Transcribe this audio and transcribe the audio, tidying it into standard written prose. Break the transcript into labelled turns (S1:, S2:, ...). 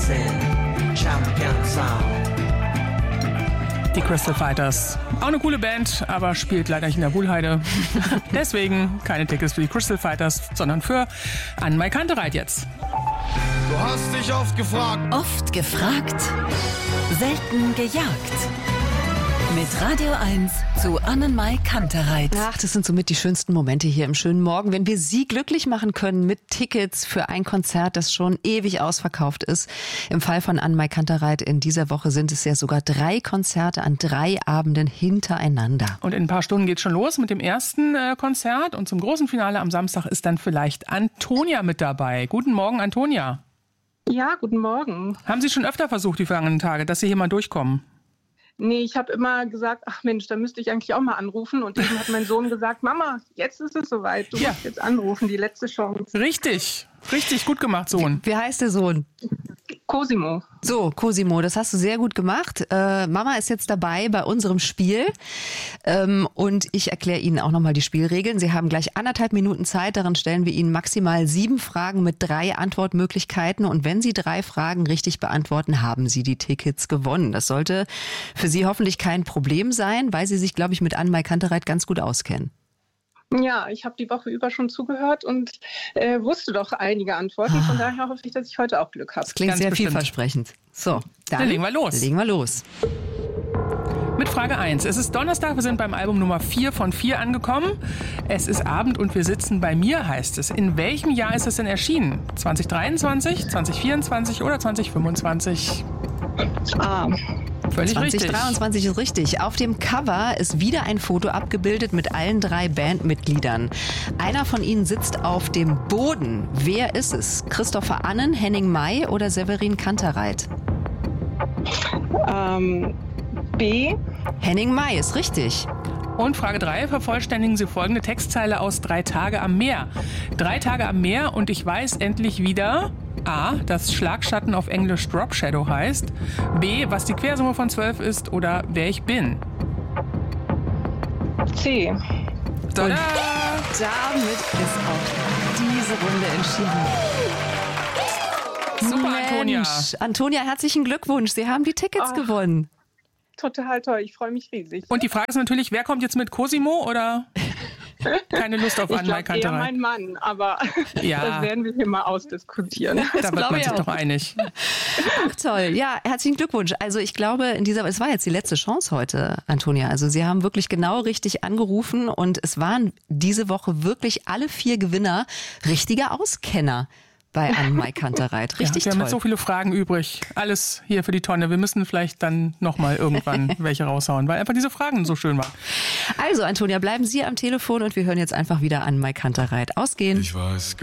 S1: dancing, champion sound.
S2: Die Crystal Fighters. Auch eine coole Band, aber spielt leider nicht in der Wuhlheide. Deswegen keine Tickets für die Crystal Fighters, sondern für Anne-Mai Kantereit jetzt.
S3: Du hast dich oft gefragt.
S4: Oft gefragt, selten gejagt. Mit Radio 1 zu Anne-Mai Kantereit.
S5: Ach, das sind somit die schönsten Momente hier im schönen Morgen, wenn wir Sie glücklich machen können mit Tickets für ein Konzert, das schon ewig ausverkauft ist. Im Fall von Anne-Mai Kantereit in dieser Woche sind es ja sogar 3 Konzerte an 3 Abenden hintereinander.
S2: Und in ein paar Stunden geht's schon los mit dem ersten Konzert. Und zum großen Finale am Samstag ist dann vielleicht Antonia mit dabei. Guten Morgen, Antonia.
S6: Ja, guten Morgen.
S2: Haben Sie schon öfter versucht, die vergangenen Tage, dass Sie hier mal durchkommen?
S6: Nee, ich habe immer gesagt, ach Mensch, da müsste ich eigentlich auch mal anrufen. Und eben hat mein Sohn gesagt, Mama, jetzt ist es soweit. Du musst jetzt anrufen, die letzte Chance.
S2: Richtig, richtig gut gemacht, Sohn.
S5: Wie heißt der Sohn?
S6: Cosimo.
S5: So, Cosimo, das hast du sehr gut gemacht. Mama ist jetzt dabei bei unserem Spiel und ich erkläre Ihnen auch nochmal die Spielregeln. Sie haben gleich 1,5 Minuten Zeit, darin stellen wir Ihnen maximal 7 Fragen mit 3 Antwortmöglichkeiten und wenn Sie 3 Fragen richtig beantworten, haben Sie die Tickets gewonnen. Das sollte für Sie hoffentlich kein Problem sein, weil Sie sich, glaube ich, mit Anne-Mai Kantereit ganz gut auskennen.
S6: Ja, ich habe die Woche über schon zugehört und wusste doch einige Antworten. Von daher hoffe ich, dass ich heute auch Glück habe.
S5: Das klingt
S2: Ganz
S5: sehr
S2: bestimmt.
S5: vielversprechend. So,
S2: Dann legen wir los.
S5: Legen wir los.
S2: Mit Frage 1. Es ist Donnerstag, wir sind beim Album Nummer 4 von 4 angekommen. Es ist Abend und wir sitzen bei mir, heißt es. In welchem Jahr ist es denn erschienen? 2023, 2024 oder 2025? Völlig richtig.
S5: 2023 ist richtig. Auf dem Cover ist wieder ein Foto abgebildet mit allen 3 Bandmitgliedern. Einer von ihnen sitzt auf dem Boden. Wer ist es? Christopher Annen, Henning Mai oder Severin Kantereit?
S6: B.
S5: Henning Mai ist richtig.
S2: Und Frage 3, vervollständigen Sie folgende Textzeile aus 3 Tage am Meer. 3 Tage am Meer und ich weiß endlich wieder... A, dass Schlagschatten auf Englisch Drop Shadow heißt. B, was die Quersumme von 12 ist oder wer ich bin.
S6: C.
S2: Tada!
S5: Damit ist auch diese Runde entschieden.
S2: Super, Antonia.
S5: Mensch, Antonia, herzlichen Glückwunsch. Sie haben die Tickets gewonnen.
S6: Total toll, ich freue mich riesig.
S2: Und die Frage ist natürlich, wer kommt jetzt mit? Cosimo oder keine Lust auf Anne-Mai
S6: Ich glaube eher
S2: Kantereit?
S6: mein Mann, aber
S2: Ja.
S6: das werden wir hier mal ausdiskutieren.
S2: Da wird man sich doch einig.
S5: Ach toll, ja, herzlichen Glückwunsch. Also ich glaube, es war jetzt die letzte Chance heute, Antonia. Also Sie haben wirklich genau richtig angerufen und es waren diese Woche wirklich alle 4 Gewinner richtige Auskenner bei Anne-Mai Kantereit. Richtig
S2: Wir haben
S5: toll.
S2: jetzt so viele Fragen übrig. Alles hier für die Tonne. Wir müssen vielleicht dann nochmal irgendwann welche raushauen, weil einfach diese Fragen so schön waren.
S5: Also Antonia, bleiben Sie am Telefon und wir hören jetzt einfach wieder Anne-Mai Kantereit ausgehen.
S3: Ich weiß